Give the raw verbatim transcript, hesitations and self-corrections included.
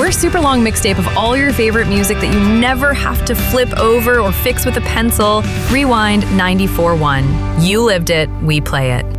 your super long mixtape of all your favorite music that you never have to flip over or fix with a pencil. Rewind ninety-four point one. You lived it, we play it.